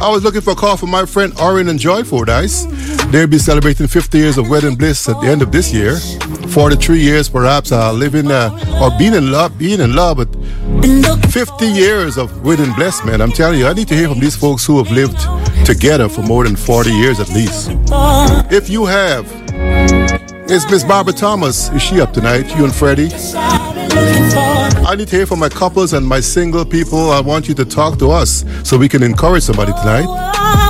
I was looking for a call from my friend Orin and Joy Fordyce. They'll be celebrating 50 years of wedding bliss at the end of this year. 43 years perhaps living or being in love, but 50 years of wedding bliss, man. I'm telling you, I need to hear from these folks who have lived together for more than 40 years at least. If you have, is Miss Barbara Thomas, is she up tonight? You and Freddie? I need to hear from my couples and my single people. I want you to talk to us so we can encourage somebody tonight.